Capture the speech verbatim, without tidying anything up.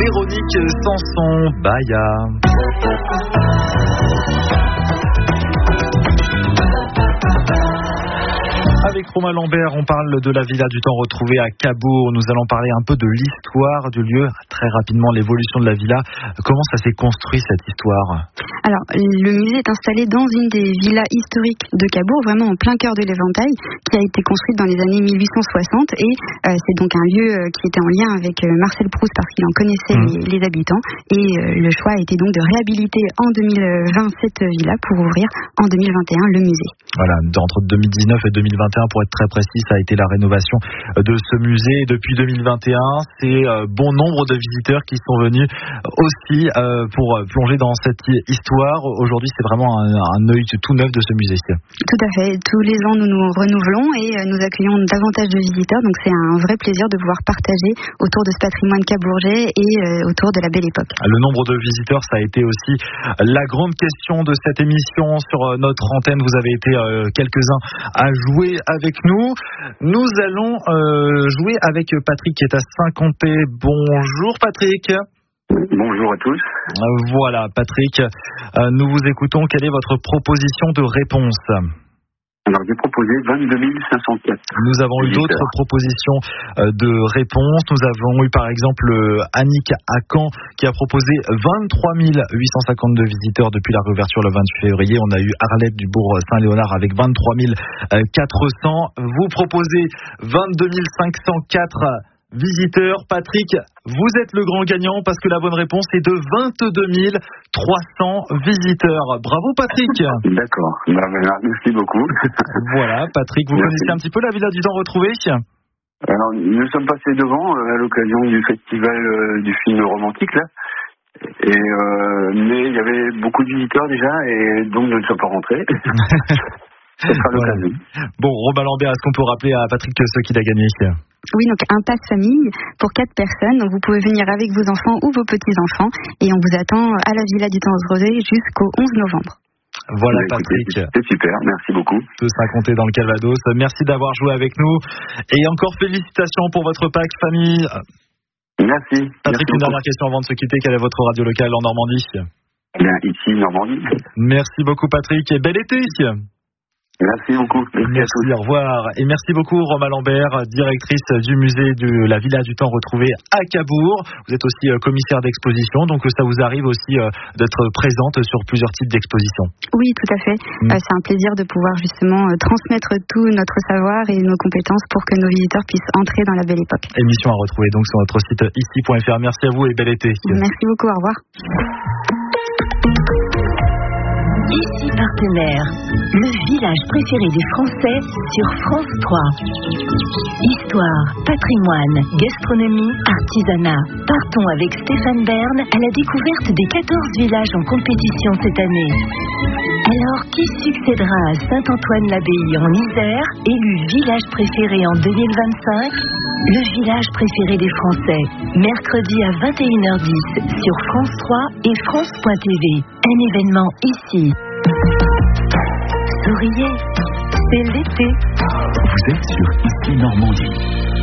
Véronique Sanson, Baya. Avec Romain Lambert, on parle de la villa du temps retrouvée à Cabourg. Nous allons parler un peu de l'histoire du lieu, très rapidement l'évolution de la villa. Comment ça s'est construit cette histoire ? Alors, le musée est installé dans une des villas historiques de Cabourg, vraiment en plein cœur de l'Éventail, qui a été construite dans les années mille huit cent soixante. Et euh, c'est donc un lieu euh, qui était en lien avec euh, Marcel Proust parce qu'il en connaissait mmh. les, les habitants. Et euh, le choix a été donc de réhabiliter en deux mille vingt cette villa pour ouvrir en deux mille vingt et un le musée. Voilà, entre deux mille dix-neuf et deux mille vingt et un, pour être très précis, ça a été la rénovation de ce musée. Depuis deux mille vingt et un, c'est euh, bon nombre de visiteurs qui sont venus aussi euh, pour plonger dans cette histoire. Aujourd'hui, c'est vraiment un, un œil tout neuf de ce musée. Tout à fait. Tous les ans, nous nous renouvelons et nous accueillons davantage de visiteurs. Donc, c'est un vrai plaisir de pouvoir partager autour de ce patrimoine cabourgeais et euh, autour de la belle époque. Le nombre de visiteurs, ça a été aussi la grande question de cette émission sur notre antenne. Vous avez été euh, quelques-uns à jouer avec nous. Nous allons euh, jouer avec Patrick qui est à Saint-Comté. Bonjour Patrick. Bonjour à tous. Voilà Patrick, euh, nous vous écoutons. Quelle est votre proposition de réponse ? Alors j'ai proposé vingt-deux mille cinq cent quatre. Nous avons eu d'autres propositions euh, de réponse. Nous avons eu par exemple euh, Annick à Caen qui a proposé vingt-trois mille huit cent cinquante-deux visiteurs depuis la réouverture le vingt-huit février. On a eu Arlette du Bourg Saint-Léonard avec vingt-trois mille quatre cents. Vous proposez vingt-deux mille cinq cent quatre visiteurs. Patrick, vous êtes le grand gagnant parce que la bonne réponse est de vingt-deux mille trois cents visiteurs. Bravo Patrick. D'accord, merci beaucoup. Voilà Patrick, vous merci. Connaissez un petit peu la villa du temps retrouvée ? Alors nous sommes passés devant à l'occasion du festival du film romantique là. Et euh, mais il y avait beaucoup de visiteurs déjà et donc nous ne sommes pas rentrés. Ça sera l'occasion. Voilà. Bon, Romain Lambert, est-ce qu'on peut rappeler à Patrick ce qu'il a gagné ? Oui, donc un pass famille pour quatre personnes. Donc vous pouvez venir avec vos enfants ou vos petits-enfants. Et on vous attend à la Villa du temps retrouvée jusqu'au onze novembre. Voilà bah, Patrick. Écoutez, c'est super, merci beaucoup. De Saint-Comté dans le Calvados. Merci d'avoir joué avec nous. Et encore félicitations pour votre pack famille. Merci. Patrick, merci une dernière question avant de se quitter. Quelle est votre radio locale en Normandie ? Bien, ici, Normandie. Merci beaucoup Patrick et bel été. Merci beaucoup. Merci, merci au revoir. Et merci beaucoup Romain Lambert, directrice du musée de la Villa du temps retrouvée à Cabourg. Vous êtes aussi commissaire d'exposition, donc ça vous arrive aussi d'être présente sur plusieurs types d'expositions. Oui, tout à fait. Mmh. C'est un plaisir de pouvoir justement transmettre tout notre savoir et nos compétences pour que nos visiteurs puissent entrer dans la belle époque. Émission à retrouver donc sur notre site ici point f r. Merci à vous et bel été. Merci beaucoup, au revoir. Ici Partenaire, le village préféré des Français sur France trois. Histoire, patrimoine, gastronomie, artisanat. Partons avec Stéphane Bern à la découverte des quatorze villages en compétition cette année. Alors, qui succédera à Saint-Antoine-l'Abbaye en Isère, élu village préféré en deux mille vingt-cinq ? Le village préféré des Français, mercredi à vingt et une heures dix sur France trois et France point t v. Un événement ici. Souriez, c'est l'été. Vous êtes sur Ici Normandie.